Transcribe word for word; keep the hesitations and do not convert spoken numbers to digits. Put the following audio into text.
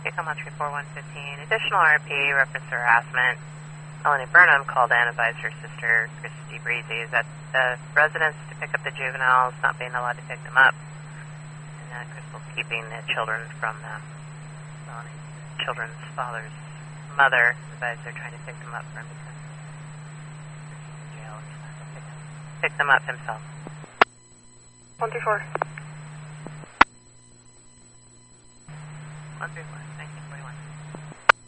Tacoma three four one one five. Additional R P, reference harassment. Melanie Burnham called in, advised her sister, Christy Breezy, that the residents to pick up the juveniles, not being allowed to pick them up. And uh, Crystal's keeping the children from them. Melanie, children's father's mother advised they're trying to pick them up for him because he's in jail. He's not going to pick them, pick them up himself. one three four. one three four, thank you.